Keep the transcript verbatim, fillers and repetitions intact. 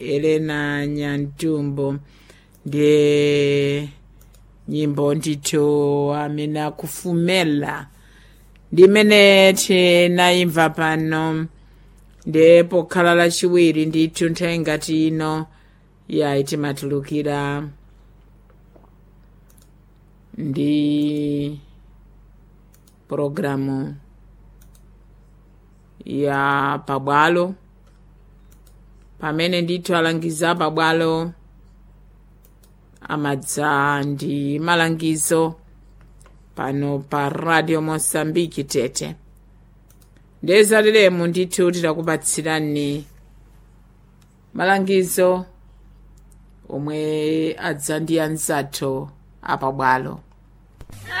Elena Nyantumbo ndiye nyimbo ndithu amene akufumela ndimene tinayimva pano ndiye pokhala lachiwiri ndithu nthawi ngati ino ya timatulukira ndi programu ya pabwalo pamene ndithu alangiza pabwalo amadza ndi malangizo pano pa Radio Mosambiki Tete. Ndeza lilemu ndithu titakupatsirani malangizo omwe adza ndi anzathu apabwalo.